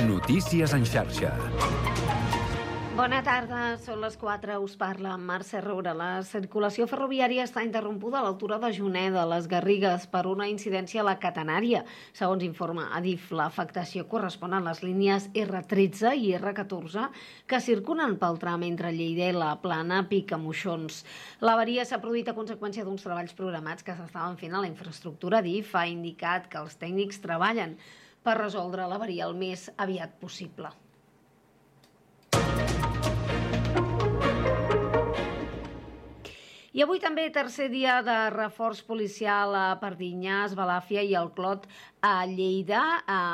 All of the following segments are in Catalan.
Notícies en xarxa. Bona tarda, són les 4, us parla Mercè Roura. La circulació ferroviària està interrompuda a l'altura de Juneda, a les Garrigues, per una incidència a la catenària. Segons informa Adif, l'afectació correspon a les línies R13 i R14 que circulen pel tram entre Lleida i la Plana Picamoixons. L'avaria s'ha produït a conseqüència d'uns treballs programats que s'estaven fent a la infraestructura. Adif ha indicat que els tècnics treballen per resoldre l'avaria el més aviat possible. I avui també tercer dia de reforç policial a Perdinyà, Esbalàfia i el Clot a Lleida.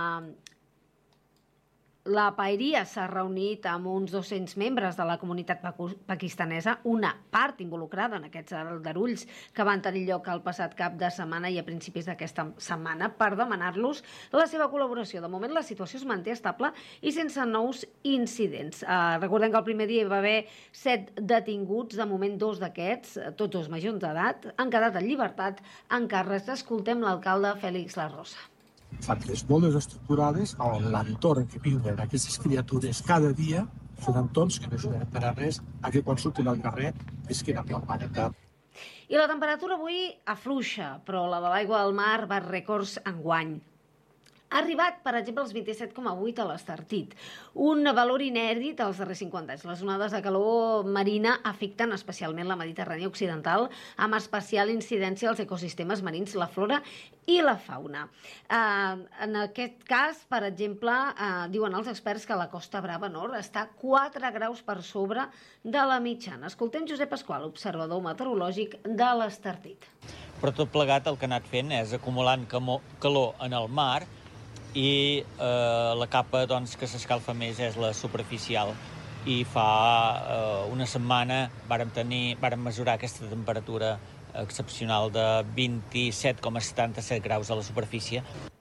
La Paeria s'ha reunit amb uns 200 membres de la comunitat pakistanesa, una part involucrada en aquests aldarulls que van tenir lloc el passat cap de setmana i a principis d'aquesta setmana per demanar-los la seva col·laboració. De moment la situació es manté estable i sense nous incidents. Recordem que el primer dia hi va haver 7 detinguts, de moment 2 d'aquests, tots 2 majors d'edat, han quedat en llibertat en càrrecs. Escoltem l'alcalde Félix La Rosa. Famílies molt desestructurades, on l'entorn que viuen aquestes criatures cada dia són entorns que no ajuden per a res a que quan surtin al carrer visquin amb normalitat. I la temperatura avui afluixa, però la de l'aigua del mar bat rècords enguany. Ha arribat, per exemple, als 27,8 a l'Estartit, un valor inèdit als darrers 50 anys. Les onades de calor marina afecten especialment la Mediterrània occidental, amb especial incidència als ecosistemes marins, la flora i la fauna. En aquest cas, per exemple, diuen els experts que la Costa Brava Nord està 4 graus per sobre de la mitjana. Escoltem Josep Pasqual, observador meteorològic de l'Estartit. Però tot plegat el que ha anat fent és acumulant calor en el mar i la capa que s'escalfa més és la superficial. I fa una setmana vàrem mesurar aquesta temperatura excepcional de 27,77 graus a la superfície.